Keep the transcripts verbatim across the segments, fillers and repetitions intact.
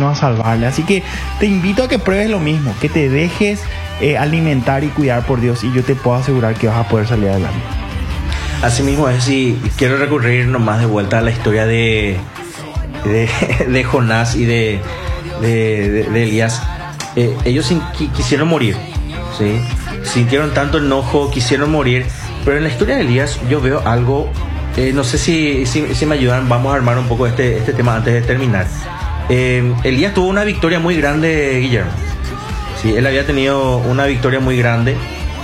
sino a salvarle. Así que te invito a que pruebes lo mismo, que te dejes eh, alimentar y cuidar por Dios, y yo te puedo asegurar que vas a poder salir adelante. Así mismo es, y quiero recurrir nomás de vuelta a la historia de, de, de Jonás y de, de, de, de Elías. Eh, ellos sin, quisieron morir, ¿sí? Sintieron tanto enojo, quisieron morir, pero en la historia de Elías yo veo algo, eh, no sé si, si, si me ayudan, vamos a armar un poco este, este tema antes de terminar. Eh, Elías tuvo una victoria muy grande, Guillermo. Sí, él había tenido una victoria muy grande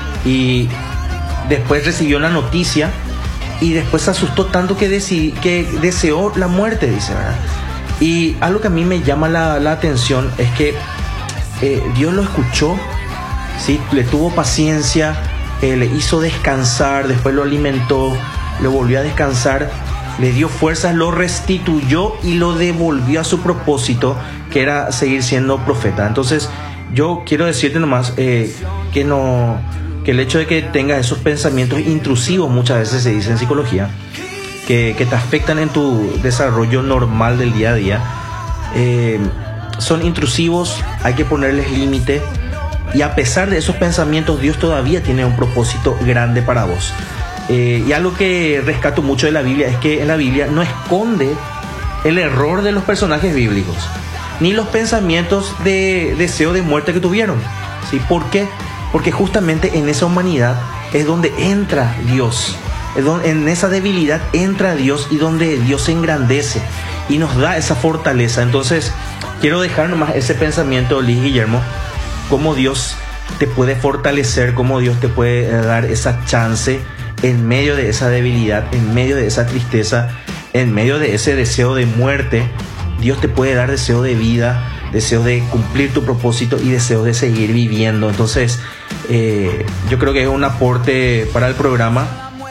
y después recibió la noticia y después se asustó tanto que, deci- que deseó la muerte, dice, ¿verdad? Y algo que a mí me llama la, la atención es que eh, Dios lo escuchó, ¿sí? Le tuvo paciencia, eh, le hizo descansar, después lo alimentó, lo volvió a descansar, le dio fuerzas, lo restituyó y lo devolvió a su propósito, que era seguir siendo profeta. Entonces yo quiero decirte nomás eh, que no... que el hecho de que tengas esos pensamientos intrusivos, muchas veces se dice en psicología, que, que te afectan en tu desarrollo normal del día a día, eh, son intrusivos, hay que ponerles límite, y a pesar de esos pensamientos, Dios todavía tiene un propósito grande para vos. Eh, y algo que rescato mucho de la Biblia es que en la Biblia no esconde el error de los personajes bíblicos, ni los pensamientos de deseo de muerte que tuvieron, ¿sí? ¿Por qué? Porque justamente en esa humanidad es donde entra Dios, es donde, en esa debilidad entra Dios, y donde Dios se engrandece y nos da esa fortaleza. Entonces quiero dejar nomás ese pensamiento, Liz, Guillermo, cómo Dios te puede fortalecer, cómo Dios te puede dar esa chance en medio de esa debilidad, en medio de esa tristeza, en medio de ese deseo de muerte. Dios te puede dar deseo de vida, deseo de cumplir tu propósito y deseo de seguir viviendo. Entonces eh, yo creo que es un aporte para el programa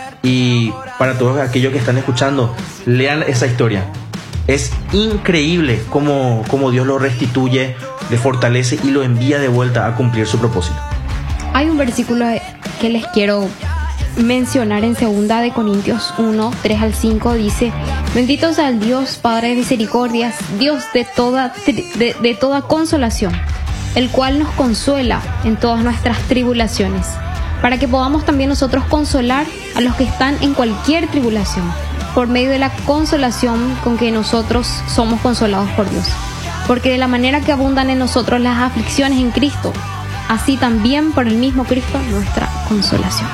y para todos aquellos que están escuchando. Lean esa historia, es increíble cómo, cómo Dios lo restituye, le fortalece y lo envía de vuelta a cumplir su propósito. Hay un versículo que les quiero mencionar en segunda de Corintios uno, tres al cinco. Dice: bendito sea el Dios Padre de misericordias, Dios de toda, de, de toda consolación, el cual nos consuela en todas nuestras tribulaciones, para que podamos también nosotros consolar a los que están en cualquier tribulación, por medio de la consolación con que nosotros somos consolados por Dios. Porque de la manera que abundan en nosotros las aflicciones en Cristo, así también por el mismo Cristo nuestra consolación.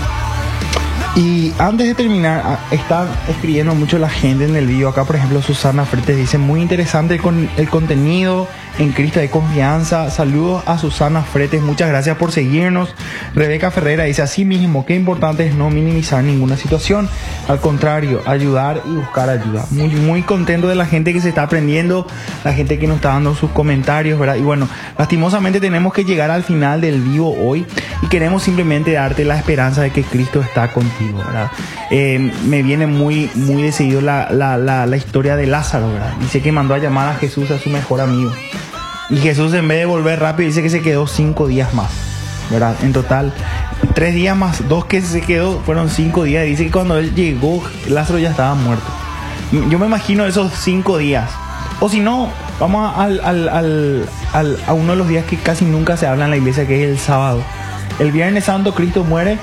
Y antes de terminar, está escribiendo mucho la gente en el video. Acá, por ejemplo, Susana Fretes dice: muy interesante el, con, el contenido, en Cristo hay confianza. Saludos a Susana Fretes, muchas gracias por seguirnos. Rebeca Ferreira dice: así mismo, qué importante es no minimizar ninguna situación, al contrario, ayudar y buscar ayuda. Muy, muy contento de la gente que se está aprendiendo, la gente que nos está dando sus comentarios, ¿verdad? Y bueno, lastimosamente tenemos que llegar al final del vivo hoy, y queremos simplemente darte la esperanza de que Cristo está contigo, ¿verdad? Eh, me viene muy, muy de seguido la, la, la, la historia de Lázaro, ¿verdad? Dice que mandó a llamar a Jesús, a su mejor amigo, y Jesús, en vez de volver rápido, dice que se quedó cinco días más, ¿verdad? En total, tres días más dos que se quedó, fueron cinco días. Dice que cuando él llegó, Lázaro ya estaba muerto. Yo me imagino esos cinco días. O si no, vamos al, al, al, al, a uno de los días que casi nunca se habla en la iglesia, que es el sábado. El Viernes Santo Cristo muere,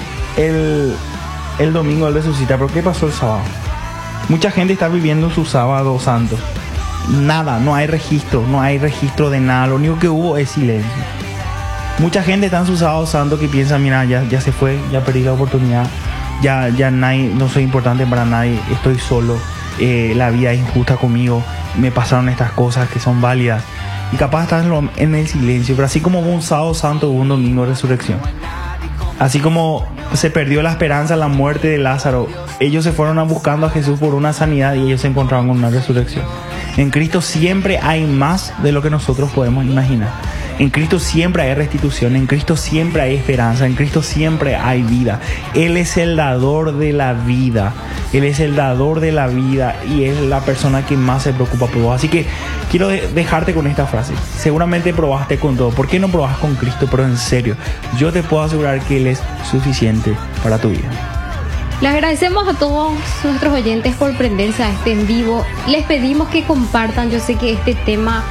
el, el domingo él resucita. ¿Pero qué pasó el sábado? Mucha gente está viviendo su sábado santo. Nada, no hay registro, no hay registro de nada. Lo único que hubo es silencio. Mucha gente está en su sábado santo que piensa: mira, ya, ya se fue, ya perdí la oportunidad, ya, ya nadie, no soy importante para nadie, estoy solo, eh, la vida es injusta conmigo, me pasaron estas cosas que son válidas. Y capaz estás en el silencio. Pero así como hubo un sábado santo, hubo un domingo de resurrección. Así como se perdió la esperanza en la muerte de Lázaro, ellos se fueron a buscando a Jesús por una sanidad y ellos se encontraron con una resurrección. En Cristo siempre hay más de lo que nosotros podemos imaginar. En Cristo siempre hay restitución, en Cristo siempre hay esperanza, en Cristo siempre hay vida. Él es el dador de la vida, Él es el dador de la vida y es la persona que más se preocupa por vos. Así que quiero dejarte con esta frase. Seguramente probaste con todo. ¿Por qué no probas con Cristo? Pero en serio, yo te puedo asegurar que Él es suficiente para tu vida. Le agradecemos a todos nuestros oyentes por prenderse a este en vivo. Les pedimos que compartan. Yo sé que este tema